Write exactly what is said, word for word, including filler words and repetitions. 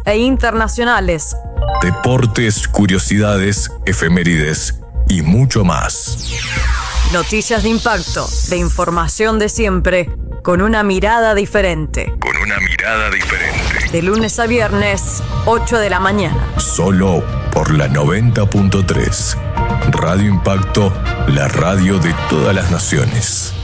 e internacionales. Deportes, curiosidades, efemérides y mucho más. Noticias de impacto, de información de siempre, con una mirada diferente. Con una mirada diferente. De lunes a viernes, ocho de la mañana. Solo por la noventa punto tres. Radio Impacto, la radio de todas las naciones.